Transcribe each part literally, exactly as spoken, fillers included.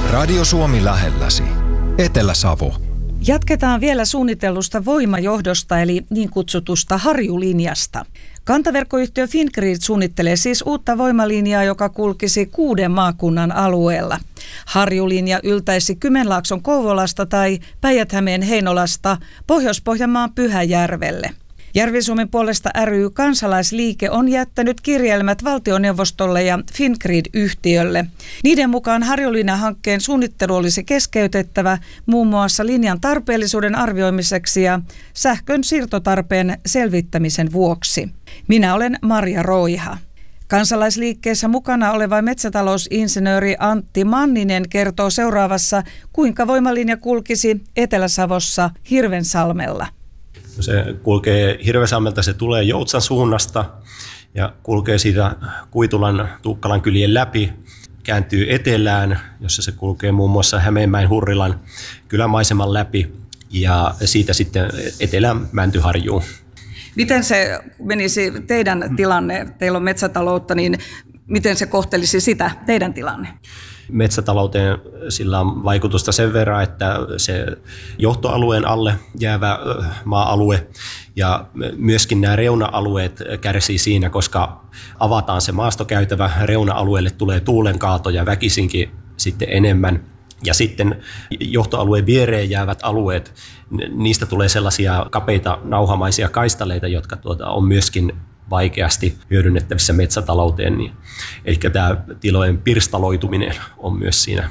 Radio Suomi lähelläsi. Etelä-Savo. Jatketaan vielä suunnitellusta voimajohdosta eli niin kutsutusta harjulinjasta. Kantaverkkoyhtiö Fingrid suunnittelee siis uutta voimalinjaa, joka kulkisi kuuden maakunnan alueella. Harjulinja yltäisi Kymenlaakson Kouvolasta tai Päijät-Hämeen Heinolasta Pohjois-Pohjanmaan Pyhäjärvelle. Järvi-Suomen puolesta ry Kansalaisliike on jättänyt kirjelmät valtioneuvostolle ja Fingrid-yhtiölle. Niiden mukaan Harjulinja-hankkeen suunnittelu olisi keskeytettävä muun muassa linjan tarpeellisuuden arvioimiseksi ja sähkön siirtotarpeen selvittämisen vuoksi. Minä olen Marja Roiha. Kansalaisliikkeessä mukana oleva metsätalousinsinööri Antti Manninen kertoo seuraavassa, kuinka voimalinja kulkisi Etelä-Savossa Hirvensalmella. Se kulkee Hirvensalmelta, se tulee Joutsan suunnasta ja kulkee siitä Kuitulan, Tuukkalan kylien läpi, kääntyy etelään, jossa se kulkee muun muassa Hämeenmäen Hurrilan kylämaiseman läpi ja siitä sitten etelään Mäntyharjuun. Miten se menisi teidän tilanne, teillä on metsätaloutta, niin miten se kohtelisi sitä, teidän tilanne? Metsätalouteen sillä on vaikutusta sen verran, että se johtoalueen alle jäävä maa-alue ja myöskin nämä reuna-alueet kärsii siinä, koska avataan se maastokäytävä, reuna-alueelle tulee tuulenkaatoja väkisinkin sitten enemmän. Ja sitten johtoalueen viereen jäävät alueet, niistä tulee sellaisia kapeita nauhamaisia kaistaleita, jotka tuota, on myöskin vaikeasti hyödynnettävissä metsätalouteen. Niin, eli tämä tilojen pirstaloituminen on myös siinä.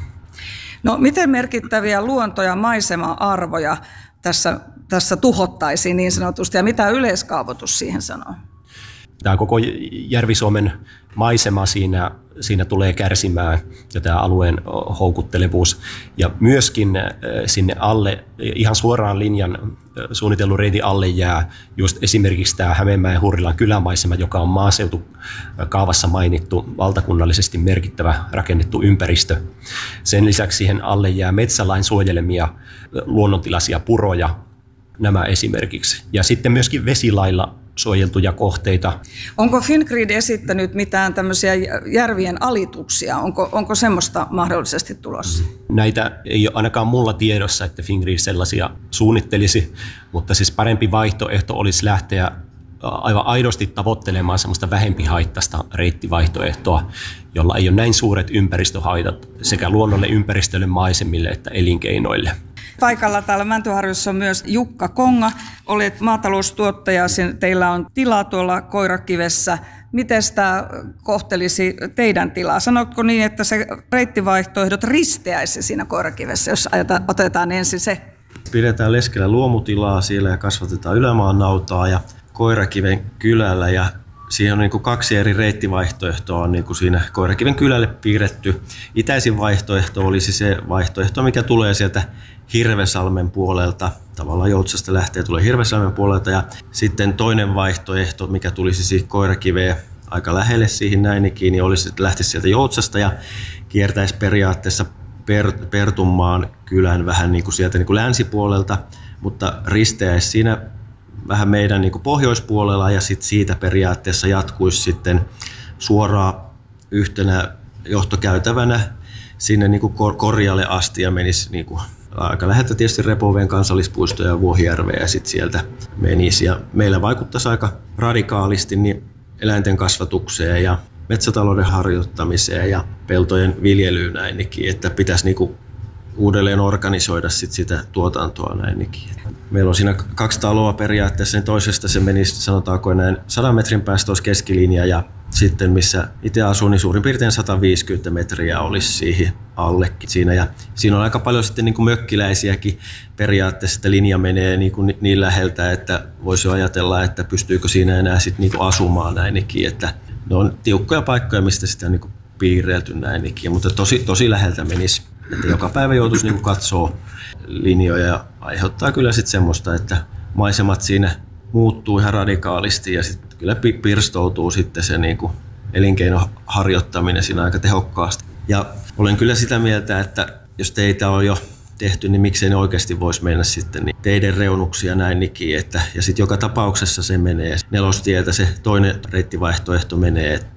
No miten merkittäviä luonto- ja maisema-arvoja tässä, tässä tuhottaisiin niin sanotusti ja mitä yleiskaavoitus siihen sanoo? Tämä koko Järvi-Suomen maisema siinä, siinä tulee kärsimään ja tämä alueen houkuttelevuus. Ja myöskin sinne alle, ihan suoraan linjan suunnitellun reitin alle jää just esimerkiksi tämä Hämeenmäen Hurrilan kylämaisema, joka on maaseutukaavassa mainittu valtakunnallisesti merkittävä rakennettu ympäristö. Sen lisäksi siihen alle jää metsälain suojelemia luonnontilaisia puroja, nämä esimerkiksi. Ja sitten myöskin vesilailla suojeltuja kohteita. Onko Fingrid esittänyt mitään tämmöisiä järvien alituksia? Onko, onko semmoista mahdollisesti tulossa? Näitä ei ole ainakaan mulla tiedossa, että Fingrid sellaisia suunnittelisi, mutta siis parempi vaihtoehto olisi lähteä aivan aidosti tavoittelemaan semmoista vähempihaittaista reittivaihtoehtoa, jolla ei ole näin suuret ympäristöhaitat sekä luonnolle, ympäristölle, maisemille että elinkeinoille. Paikalla täällä Mäntyharjussa on myös Jukka Konga. Olet maataloustuottaja, teillä on tila tuolla Koirakivessä. Miten tämä kohtelisi teidän tilaa? Sanotko niin, että se reittivaihtoehdot risteäisi siinä Koirakivessä, jos otetaan ensin se? Pidetään Leskelän luomutilaa siellä ja kasvatetaan Ylämaan nautaa ja Koirakiven kylällä ja siihen on niin kuin kaksi eri reittivaihtoehtoa on niin kuin siinä Koirakiven kylälle piirretty. Itäisin vaihtoehto olisi se vaihtoehto, mikä tulee sieltä Hirvensalmen puolelta. Tavallaan Joutsasta lähtee tulee Hirvensalmen puolelta ja sitten toinen vaihtoehto, mikä tulisi Koirakiveen aika lähelle siihen näinikin, niin olisi, että lähtisi sieltä Joutsasta ja kiertäisi periaatteessa per, Pertunmaan kylän vähän niin kuin sieltä niin kuin länsipuolelta, mutta risteäisi siinä vähän meidän niin kuin pohjoispuolella ja sit siitä periaatteessa jatkuisi sitten suoraan yhtenä johtokäytävänä sinne niin kuin Korjalle asti ja menisi niin kuin aika läheltä tietysti Repoveen kansallispuisto ja Vuohijärveä ja sitten sieltä menisi. Ja meillä vaikuttaisi aika radikaalisti niin eläinten kasvatukseen ja metsätalouden harjoittamiseen ja peltojen viljelyyn näinkin, että pitäisi niin kuin uudelleen organisoida sit sitä tuotantoa näinkin. Meillä on siinä kaksi taloa periaatteessa, niin toisesta se menisi sanotaanko näin sadan metrin päästä olisi keskilinja ja sitten missä itse asun, niin suurin piirtein sata viisikymmentä metriä olisi siihen allekin siinä. Ja siinä on aika paljon sitten niin kuin mökkiläisiäkin periaatteessa, että linja menee niin, kuin niin läheltä, että voisi ajatella, että pystyykö siinä enää sitten niin kuin asumaan näinkin, että ne on tiukkoja paikkoja, mistä sitä on niin kuin piirreilty näinkin, mutta tosi, tosi läheltä menisi. Että joka päivä joutuisi niin katsoa linjoja ja aiheuttaa kyllä sitten semmoista, että maisemat siinä muuttuu ihan radikaalisti ja sitten kyllä pirstoutuu sitten se niin kuin elinkeinon harjoittaminen siinä aika tehokkaasti. Ja olen kyllä sitä mieltä, että jos teitä on jo tehty, niin miksei ne oikeasti voisi mennä sitten niin teiden reunuksia näinkin. Että, ja sitten joka tapauksessa se menee nelostieltä, se toinen reittivaihtoehto menee